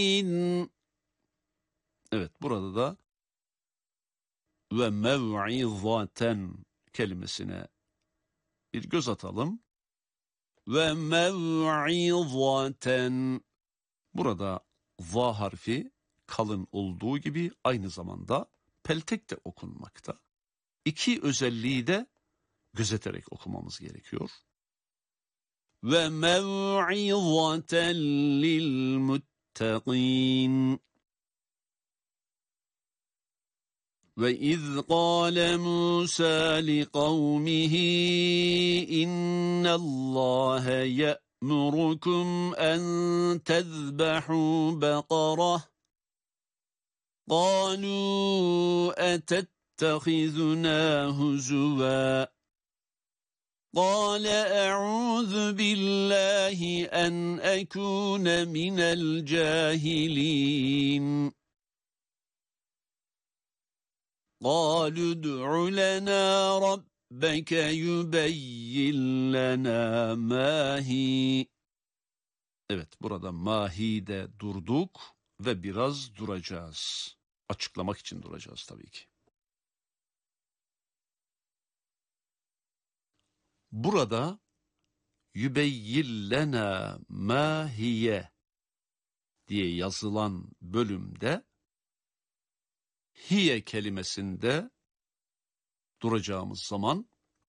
Evet, burada da ve mev'izaten kelimesine bir göz atalım. Ve mev'izaten, burada va harfi kalın olduğu gibi aynı zamanda peltek de okunmakta. İki özelliği de gözeterek okumamız gerekiyor. Ve mev'izaten lil muttaqin. وَإِذْ قَالَ مُوسَى لِقَوْمِهِ إِنَّ اللَّهَ يَأْمُرُكُمْ أَنْ تَذْبَحُوا بَقَرَةً قَالُوا أَتَتَّخِذُنَا هُزُوًا قَالَ أَعُوذُ بِاللَّهِ أَنْ أَكُونَ مِنَ الْجَاهِلِينَ قالوا ادع لنا ربك يبين لنا ما هي. Evet, burada mahi'de durduk ve biraz duracağız. Açıklamak için duracağız tabii ki. Burada yübeyyin lena ma hiye diye yazılan bölümde hiye kelimesinde duracağımız zaman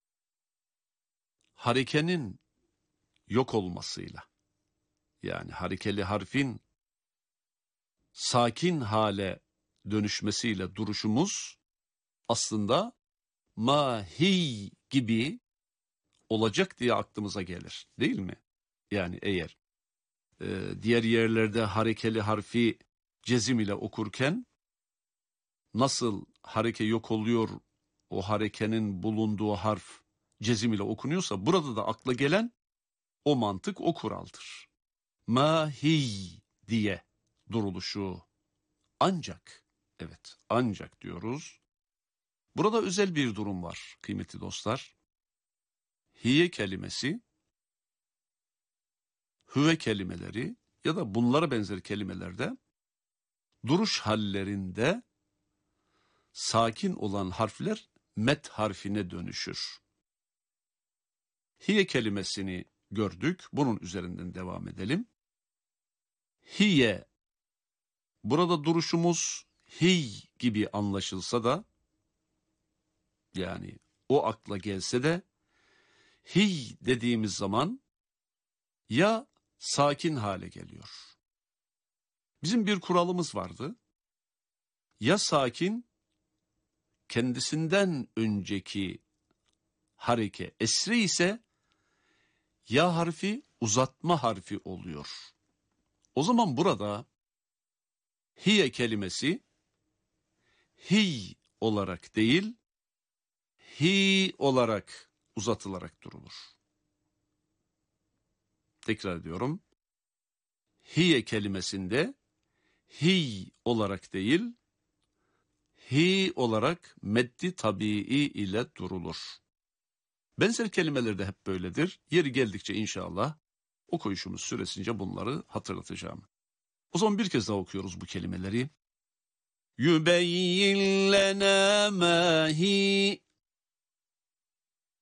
harekenin yok olmasıyla, yani harekeli harfin sakin hale dönüşmesiyle duruşumuz aslında mahi gibi olacak diye aklımıza gelir, değil mi? Yani eğer diğer yerlerde harekeli harfi cezim ile okurken nasıl hareke yok oluyor, o harekenin bulunduğu harf cezim ile okunuyorsa burada da akla gelen o mantık, o kuraldır. Mahi diye duruluşu. Ancak, evet ancak diyoruz. Burada özel bir durum var kıymetli dostlar. Hiye kelimesi, hüve kelimeleri ya da bunlara benzer kelimelerde duruş hallerinde sakin olan harfler met harfine dönüşür. Hiye kelimesini gördük. Bunun üzerinden devam edelim. Hiye, burada duruşumuz hiy gibi anlaşılsa da, yani o akla gelse de hiy dediğimiz zaman ya sakin hale geliyor. Bizim bir kuralımız vardı. Ya sakin kendisinden önceki hareke esre ise ya harfi uzatma harfi oluyor. O zaman burada hiye kelimesi hiy olarak değil, hi olarak uzatılarak durulur. Tekrar ediyorum. Hiye kelimesinde hi olarak değil, hi olarak meddi tabii ile durulur. Benzer kelimeler de hep böyledir. Yeri geldikçe inşallah okuyuşumuz süresince bunları hatırlatacağım. O zaman bir kez daha okuyoruz bu kelimeleri. Yübeyyin lena ma hi.